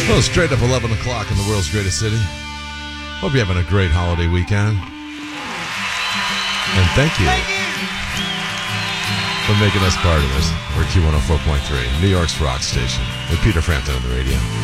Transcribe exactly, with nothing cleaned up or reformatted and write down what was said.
Well, straight up eleven o'clock in the world's greatest city. Hope you're having a great holiday weekend. And thank you, Thank you. for making us part of it. We're Q one oh four point three, New York's rock station, with Peter Frampton on the radio.